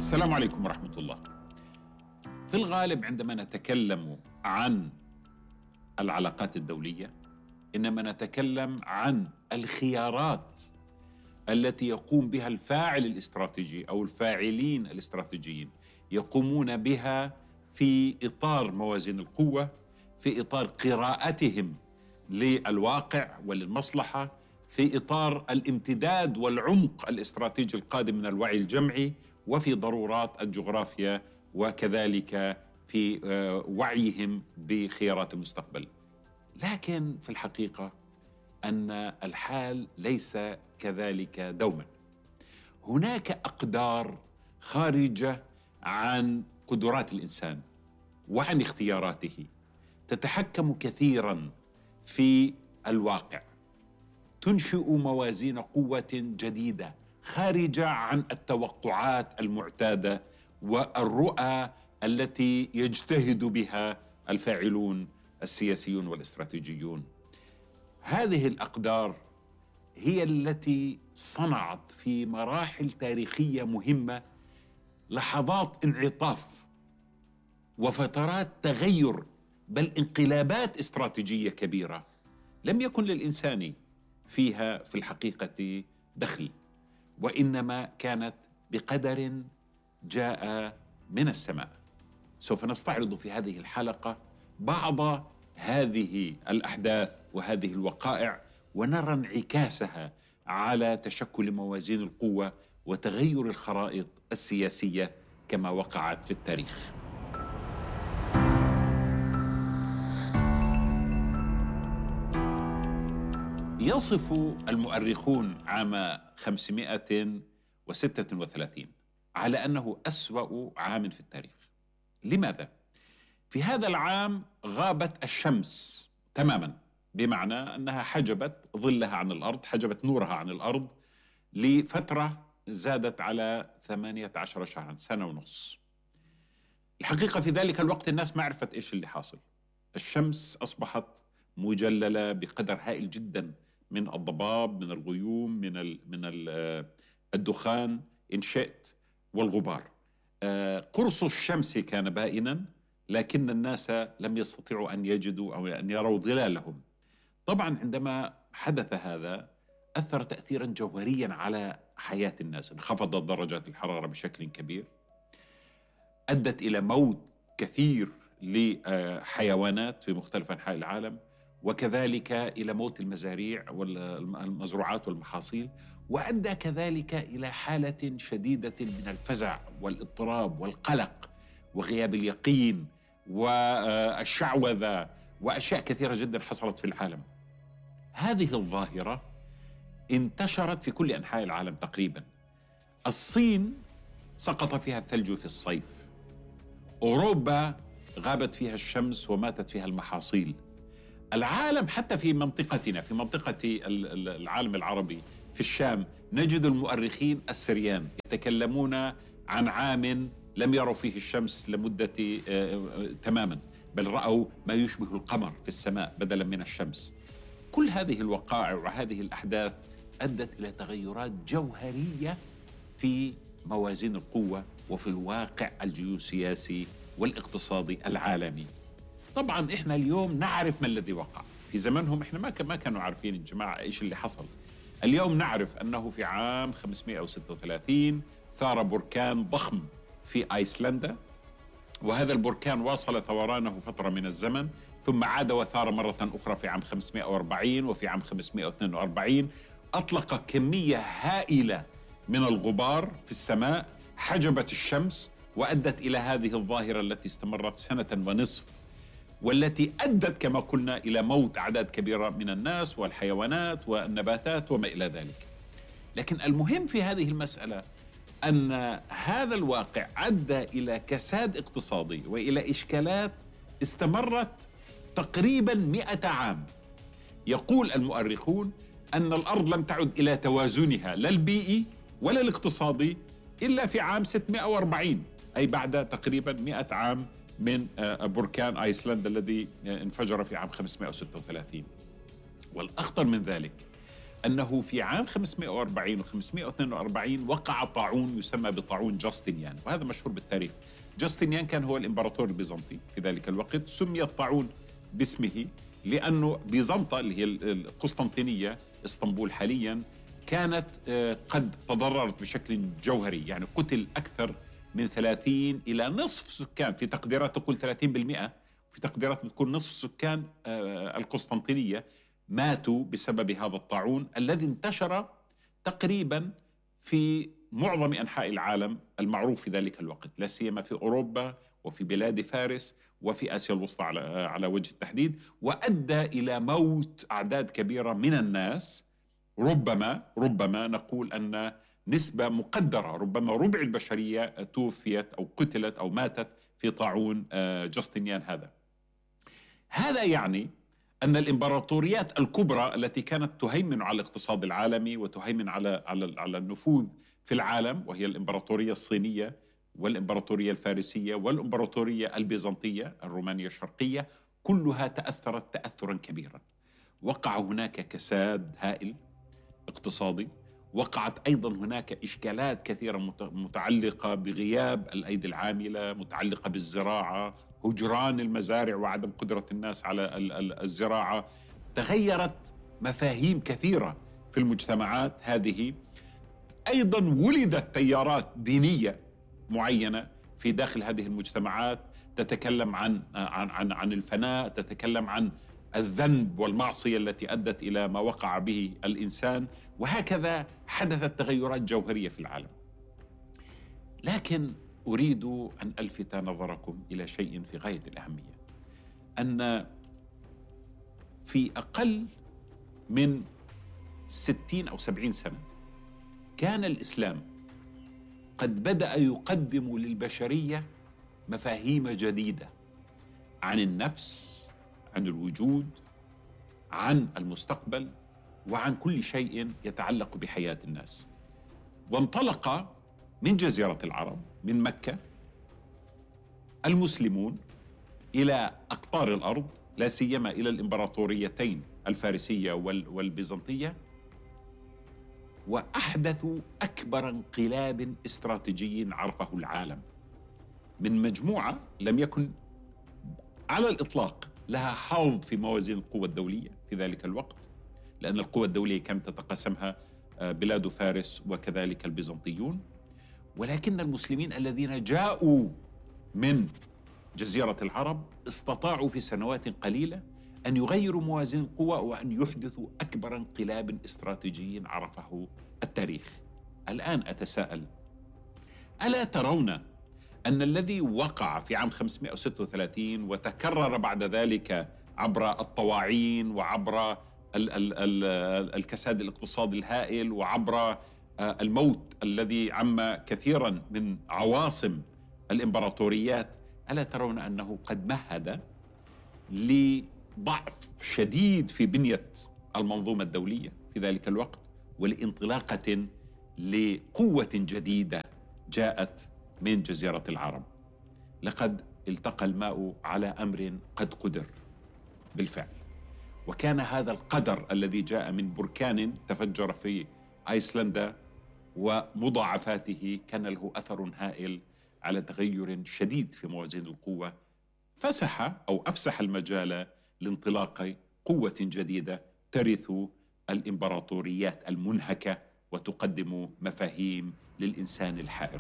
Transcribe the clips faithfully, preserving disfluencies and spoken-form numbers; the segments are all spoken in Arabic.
السلام عليكم ورحمة الله. في الغالب عندما نتكلم عن العلاقات الدولية إنما نتكلم عن الخيارات التي يقوم بها الفاعل الاستراتيجي أو الفاعلين الاستراتيجيين، يقومون بها في إطار موازين القوة، في إطار قراءتهم للواقع وللمصلحة، في إطار الامتداد والعمق الاستراتيجي القادم من الوعي الجمعي، وفي ضرورات الجغرافيا، وكذلك في وعيهم بخيارات المستقبل. لكن في الحقيقة أن الحال ليس كذلك دوما. هناك أقدار خارجة عن قدرات الإنسان وعن اختياراته تتحكم كثيرا في الواقع، تنشئ موازين قوة جديدة خارجة عن التوقعات المعتادة والرؤى التي يجتهد بها الفاعلون السياسيون والاستراتيجيون. هذه الأقدار هي التي صنعت في مراحل تاريخية مهمة لحظات انعطاف وفترات تغير، بل انقلابات استراتيجية كبيرة لم يكن للإنسان فيها في الحقيقة دخل، وإنما كانت بقدر جاء من السماء. سوف نستعرض في هذه الحلقة بعض هذه الأحداث وهذه الوقائع، ونرى انعكاسها على تشكل موازين القوة وتغير الخرائط السياسية كما وقعت في التاريخ. يصف المؤرخون عام خمسمائة وستة وثلاثين على أنه أسوأ عام في التاريخ. لماذا؟ في هذا العام غابت الشمس تماما، بمعنى أنها حجبت ظلها عن الأرض، حجبت نورها عن الأرض لفترة زادت على ثمانية عشر شهرا، سنة ونص. الحقيقة في ذلك الوقت الناس ما عرفت إيش اللي حاصل. الشمس أصبحت مجللة بقدر هائل جدا من الضباب، من الغيوم، من ال من ال الدخان إن شئت والغبار. قرص الشمس كان بائنا، لكن الناس لم يستطيعوا أن يجدوا أو أن يروا ظلالهم. طبعا عندما حدث هذا أثر تأثيرا جوهريا على حياة الناس، انخفضت درجات الحرارة بشكل كبير، أدت إلى موت كثير لحيوانات في مختلف أنحاء العالم، وكذلك إلى موت المزاريع والمزروعات والمحاصيل، وأدى كذلك إلى حالة شديدة من الفزع والاضطراب والقلق وغياب اليقين والشعوذة وأشياء كثيرة جدا حصلت في العالم. هذه الظاهرة انتشرت في كل أنحاء العالم تقريبا. الصين سقط فيها الثلج في الصيف، أوروبا غابت فيها الشمس وماتت فيها المحاصيل. العالم حتى في منطقتنا، في منطقة العالم العربي في الشام، نجد المؤرخين السريان يتكلمون عن عام لم يروا فيه الشمس لمدة تماما، بل رأوا ما يشبه القمر في السماء بدلا من الشمس. كل هذه الوقائع وهذه الأحداث أدت إلى تغيرات جوهرية في موازين القوة وفي الواقع الجيوسياسي والاقتصادي العالمي. طبعا إحنا اليوم نعرف ما الذي وقع. في زمنهم إحنا ما ما كانوا عارفين الجماعة إيش اللي حصل. اليوم نعرف أنه في عام خمسمائة وستة وثلاثين ثار بركان ضخم في أيسلندا، وهذا البركان واصل ثورانه فترة من الزمن، ثم عاد وثار مرة أخرى في عام خمسمائة وأربعين وفي عام خمسمائة واثنين وأربعين. أطلق كمية هائلة من الغبار في السماء، حجبت الشمس، وأدت إلى هذه الظاهرة التي استمرت سنة ونصف، والتي أدت كما قلنا إلى موت أعداد كبيرة من الناس والحيوانات والنباتات وما إلى ذلك. لكن المهم في هذه المسألة أن هذا الواقع أدى إلى كساد اقتصادي وإلى إشكالات استمرت تقريبا مئة عام. يقول المؤرخون أن الأرض لم تعد إلى توازنها لا البيئي ولا الاقتصادي إلا في عام ستمائة وأربعين، أي بعد تقريبا مئة عام من بركان أيسلندا الذي انفجر في عام خمسمائة وستة وثلاثين. والأخطر من ذلك أنه في عام خمسمائة وأربعين وخمسمائة واثنين وأربعين وقع طاعون يسمى بطاعون جاستنيان، وهذا مشهور بالتاريخ. جاستنيان كان هو الإمبراطور البيزنطي في ذلك الوقت. سمي الطاعون باسمه لأنه بيزنطة اللي هي القسطنطينية، اسطنبول حالياً، كانت قد تضررت بشكل جوهري، يعني قتل أكثر من ثلاثين إلى نصف سكان، في تقديرات تقول ثلاثين بالمئة، في تقديرات بتكون نصف سكان القسطنطينية ماتوا بسبب هذا الطاعون الذي انتشر تقريبا في معظم أنحاء العالم المعروف في ذلك الوقت، لا سيما في أوروبا وفي بلاد فارس وفي آسيا الوسطى على على وجه التحديد، وأدى إلى موت أعداد كبيرة من الناس. ربما ربما نقول أن نسبة مقدرة، ربما ربع البشرية توفيت أو قتلت أو ماتت في طاعون جاستنيان هذا. هذا يعني أن الإمبراطوريات الكبرى التي كانت تهيمن على الاقتصاد العالمي وتهيمن على على على النفوذ في العالم، وهي الإمبراطورية الصينية والإمبراطورية الفارسية والإمبراطورية البيزنطية الرومانية الشرقية، كلها تأثرت تأثرا كبيرا. وقع هناك كساد هائل اقتصادي، وقعت أيضا هناك إشكالات كثيرة متعلقة بغياب الأيدي العاملة، متعلقة بالزراعة، هجران المزارع وعدم قدرة الناس على الزراعة. تغيرت مفاهيم كثيرة في المجتمعات هذه. أيضا ولدت تيارات دينية معينة في داخل هذه المجتمعات تتكلم عن عن عن, عن الفناء، تتكلم عن الذنب والمعصية التي أدت إلى ما وقع به الإنسان، وهكذا حدثت تغيرات جوهرية في العالم. لكن أريد أن ألفت نظركم إلى شيء في غاية الأهمية، أن في أقل من ستين أو سبعين سنة كان الإسلام قد بدأ يقدم للبشرية مفاهيم جديدة عن النفس، عن الوجود، عن المستقبل، وعن كل شيء يتعلق بحياة الناس. وانطلق من جزيرة العرب، من مكة، المسلمون إلى أقطار الأرض، لا سيما إلى الإمبراطوريتين الفارسية والبيزنطية، وأحدثوا أكبر انقلاب استراتيجي عرفه العالم من مجموعة لم يكن على الإطلاق لها حظ في موازين القوى الدولية في ذلك الوقت، لأن القوى الدولية كانت تتقسمها بلاد فارس وكذلك البيزنطيون. ولكن المسلمين الذين جاءوا من جزيرة العرب استطاعوا في سنوات قليلة أن يغيروا موازين القوى وأن يحدثوا أكبر انقلاب استراتيجي عرفه التاريخ. الآن أتساءل، ألا ترون أن الذي وقع في عام خمسمائة وستة وثلاثين وتكرر بعد ذلك عبر الطواعين وعبر ال ال ال الكساد الاقتصادي الهائل وعبر الموت الذي عم كثيرا من عواصم الإمبراطوريات، ألا ترون أنه قد مهد لضعف شديد في بنية المنظومة الدولية في ذلك الوقت، ولانطلاقة لقوة جديدة جاءت من جزيرة العرب؟ لقد التقى الماء على أمر قد قدر بالفعل، وكان هذا القدر الذي جاء من بركان تفجر في أيسلندا ومضاعفاته كان له أثر هائل على تغير شديد في موازين القوة، فسح أو أفسح المجال لانطلاق قوة جديدة ترث الإمبراطوريات المنهكة وتقدم مفاهيم للإنسان الحائر.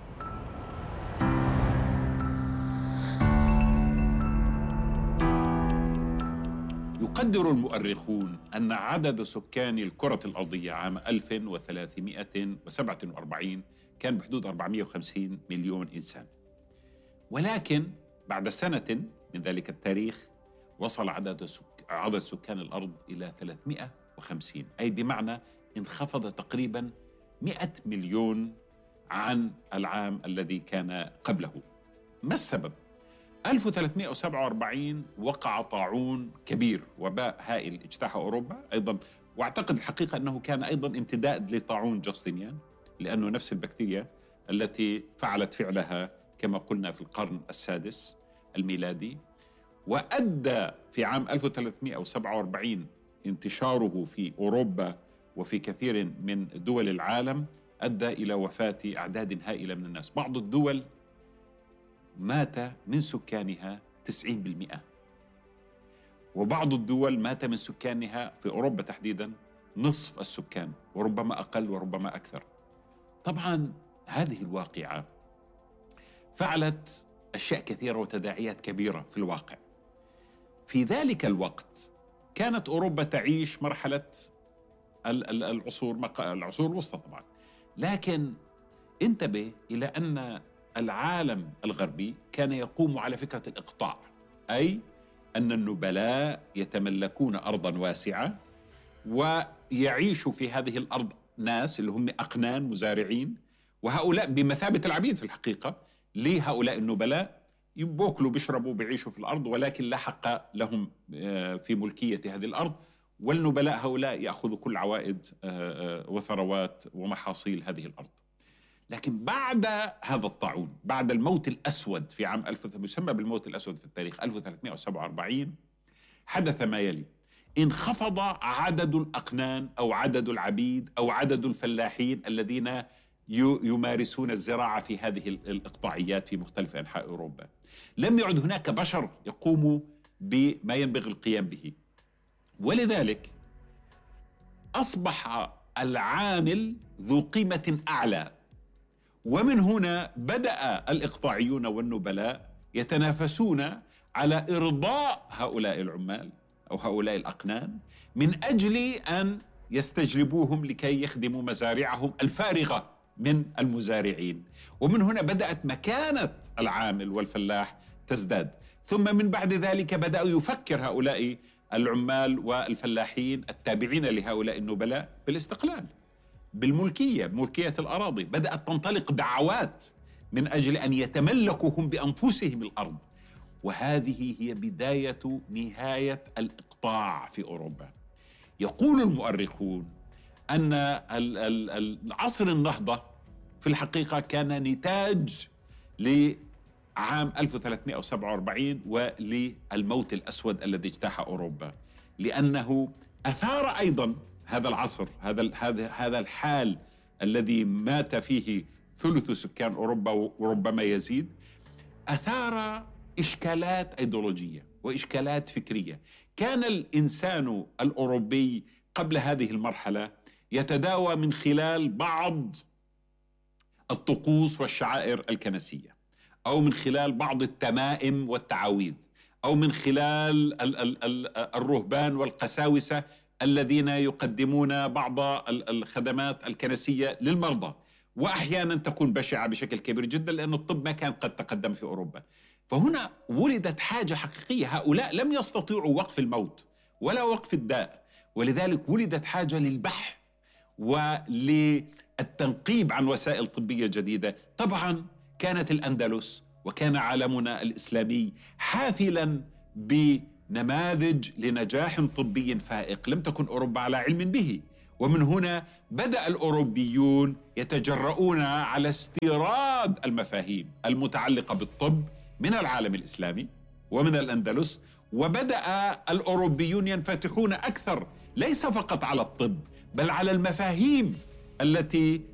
يقدر المؤرخون أن عدد سكان الكرة الأرضية عام ألف وثلاثمائة وسبعة وأربعين كان بحدود أربعمائة وخمسين مليون إنسان، ولكن بعد سنة من ذلك التاريخ وصل عدد سك... عدد سكان الأرض إلى ثلاثمائة وخمسين، أي بمعنى انخفض تقريباً مئة مليون عن العام الذي كان قبله. ما السبب؟ ألف وثلاثمائة وسبعة وأربعين وقع طاعون كبير، وباء هائل اجتاح أوروبا أيضاً، واعتقد الحقيقة أنه كان أيضاً امتداد لطاعون جاستنيان، لأنه نفس البكتيريا التي فعلت فعلها كما قلنا في القرن السادس الميلادي. وأدى في عام ألف وثلاثمائة وسبعة وأربعين انتشاره في أوروبا وفي كثير من دول العالم أدى إلى وفاة أعداد هائلة من الناس. بعض الدول مات من سكانها تسعين بالمئة، وبعض الدول مات من سكانها في أوروبا تحديداً نصف السكان، وربما أقل وربما أكثر. طبعاً هذه الواقعة فعلت أشياء كثيرة وتداعيات كبيرة في الواقع. في ذلك الوقت كانت أوروبا تعيش مرحلة العصور العصور الوسطى طبعاً، لكن انتبه إلى أن العالم الغربي كان يقوم على فكرة الإقطاع، أي أن النبلاء يتملكون أرضاً واسعة ويعيش في هذه الأرض ناس اللي هم أقنان مزارعين، وهؤلاء بمثابة العبيد في الحقيقة لهؤلاء النبلاء، يبوكلوا بيشربوا بيعيشوا في الأرض، ولكن لا حق لهم في ملكية هذه الأرض، والنبلاء هؤلاء يأخذوا كل عوائد وثروات ومحاصيل هذه الأرض. لكن بعد هذا الطاعون، بعد الموت الأسود في عام ألف يسمى بالموت الأسود في التاريخ ألف وثلاثمئة وسبعة وأربعين، حدث ما يلي: انخفض عدد الأقنان أو عدد العبيد أو عدد الفلاحين الذين يمارسون الزراعة في هذه الإقطاعيات في مختلف أنحاء أوروبا. لم يعد هناك بشر يقوموا بما ينبغي القيام به، ولذلك أصبح العامل ذو قيمة أعلى. ومن هنا بدأ الإقطاعيون والنبلاء يتنافسون على إرضاء هؤلاء العمال أو هؤلاء الأقنان من أجل أن يستجلبوهم لكي يخدموا مزارعهم الفارغة من المزارعين. ومن هنا بدأت مكانة العامل والفلاح تزداد. ثم من بعد ذلك بدأوا يفكر هؤلاء العمال والفلاحين التابعين لهؤلاء النبلاء بالاستقلال، بالملكية، ملكية الأراضي. بدأت تنطلق دعوات من أجل أن يتملكوا هم بأنفسهم الأرض. وهذه هي بداية نهاية الإقطاع في أوروبا. يقول المؤرخون أن العصر النهضة في الحقيقة كان نتاج لعام ألف وثلاثمئة وسبعة وأربعين وللموت الأسود الذي اجتاح أوروبا، لأنه أثار أيضا هذا العصر، هذا هذا هذا الحال الذي مات فيه ثلث سكان أوروبا وربما يزيد، أثار إشكالات أيديولوجية وإشكالات فكرية. كان الإنسان الأوروبي قبل هذه المرحلة يتداوى من خلال بعض الطقوس والشعائر الكنسية، أو من خلال بعض التمائم والتعاويذ، أو من خلال الرهبان والقساوسة الذين يقدمون بعض الخدمات الكنسية للمرضى، وأحيانا تكون بشعة بشكل كبير جدا لأن الطب ما كان قد تقدم في أوروبا. فهنا ولدت حاجة حقيقية. هؤلاء لم يستطيعوا وقف الموت ولا وقف الداء، ولذلك ولدت حاجة للبحث وللتنقيب عن وسائل طبية جديدة. طبعا كانت الأندلس وكان عالمنا الإسلامي حافلا بنماذج لنجاح طبي فائق لم تكن أوروبا على علم به. ومن هنا بدأ الأوروبيون يتجرؤون على استيراد المفاهيم المتعلقة بالطب من العالم الإسلامي ومن الأندلس، وبدأ الأوروبيون ينفتحون أكثر ليس فقط على الطب بل على المفاهيم التي